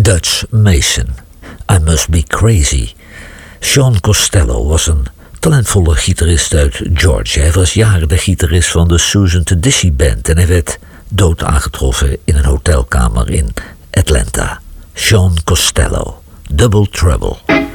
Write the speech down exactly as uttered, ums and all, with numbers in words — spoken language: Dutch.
Dutch Mason, I Must Be Crazy. Sean Costello was een talentvolle gitarist uit Georgia. Hij was jaren de gitarist van de Susan Tedeschi Band en hij werd dood aangetroffen in een hotelkamer in Atlanta. Sean Costello, Double Trouble.